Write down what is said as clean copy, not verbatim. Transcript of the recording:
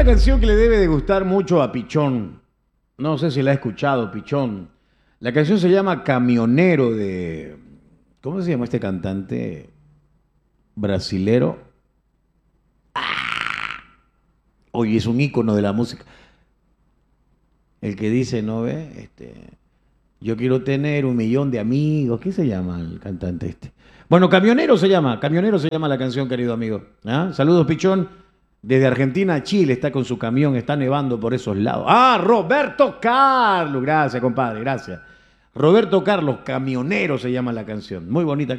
canción que le debe de gustar mucho a Pichón. No sé si la ha escuchado, Pichón. La canción se llama Camionero de... ¿Cómo se llama este cantante brasilero? Oye, es un ícono de la música. El que dice, ¿no ve? Yo quiero tener 1 millón de amigos. ¿Qué se llama el cantante este? Bueno, Camionero se llama la canción, querido amigo. ¿Ah? Saludos, Pichón. Desde Argentina a Chile está con su camión, está nevando por esos lados. Ah, Roberto Carlos. Gracias, compadre, gracias. Roberto Carlos, Camionero se llama la canción. Muy bonita.